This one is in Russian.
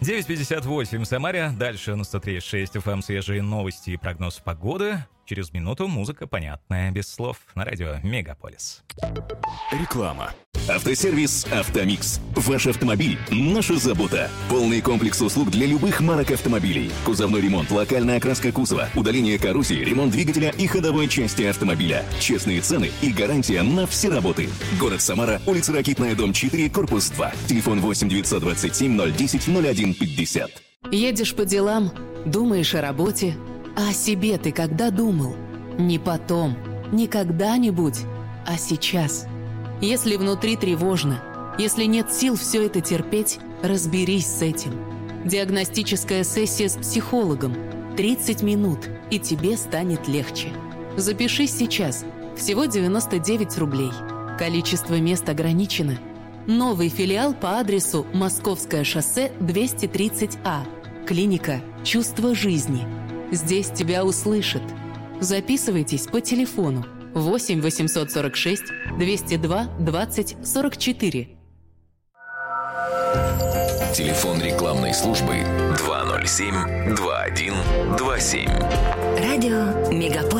9:58 в Самаре. Дальше на 103.6 FM свежие новости и прогноз погоды. Через минуту музыка, понятная, без слов, на радио Мегаполис. Реклама. Автосервис «Автомикс». Ваш автомобиль – наша забота. Полный комплекс услуг для любых марок автомобилей. Кузовной ремонт, локальная окраска кузова, удаление коррозии, ремонт двигателя и ходовой части автомобиля. Честные цены и гарантия на все работы. Город Самара, улица Ракитная, дом 4, корпус 2. Телефон 8 927 010 01 50. Едешь по делам, думаешь о работе. А о себе ты когда думал? Не потом, не когда-нибудь, а сейчас. Если внутри тревожно, если нет сил все это терпеть, разберись с этим. Диагностическая сессия с психологом. 30 минут, и тебе станет легче. Запишись сейчас. Всего 99 рублей. Количество мест ограничено. Новый филиал по адресу Московское шоссе 230А. Клиника «Чувство жизни». Здесь тебя услышат. Записывайтесь по телефону 8 846 202 20 44. Телефон рекламной службы 207 21 27. Радио Мегаполис.